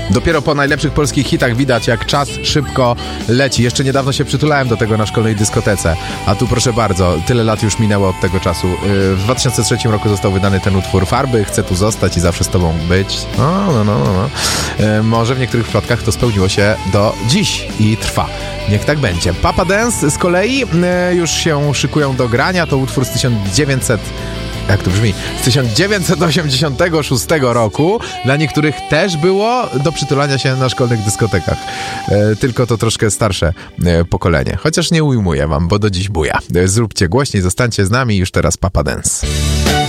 Dopiero po najlepszych polskich hitach widać, jak czas szybko leci. Jeszcze niedawno się przytulałem do tego na szkolnej dyskotece. A tu proszę bardzo, tyle lat już minęło od tego czasu. W 2003 roku został wydany ten utwór Farby. Chcę tu zostać i zawsze z tobą być. No. Może w niektórych przypadkach to spełniło się do dziś i trwa. Niech tak będzie. Papa Dance z kolei już się szykują do grania. To utwór z 1986 roku. Dla niektórych też było do przytulania się na szkolnych dyskotekach. Tylko to troszkę starsze pokolenie. Chociaż nie ujmuję wam, bo do dziś buja. Zróbcie głośniej, zostańcie z nami. Już teraz Papa Dance.